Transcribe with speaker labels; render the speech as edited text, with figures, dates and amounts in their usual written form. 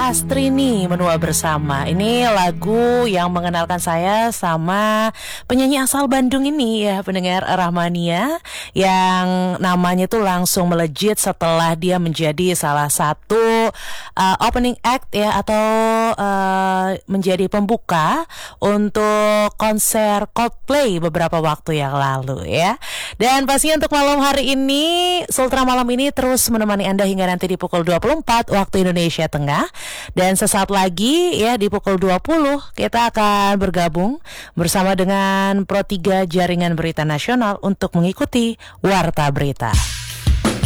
Speaker 1: Astri nih, Menua Bersama. Ini lagu yang mengenalkan saya sama penyanyi asal Bandung ini ya, pendengar Rahmania, yang namanya tuh langsung melejit setelah dia menjadi salah satu opening act ya, atau menjadi pembuka untuk konser Coldplay beberapa waktu yang lalu ya. Dan pastinya untuk malam hari ini, Sultra Malam ini terus menemani Anda hingga nanti di pukul 24 waktu Indonesia Tengah. Dan sesaat lagi ya di pukul 20 kita akan bergabung bersama dengan Pro 3 Jaringan Berita Nasional untuk mengikuti Warta Berita.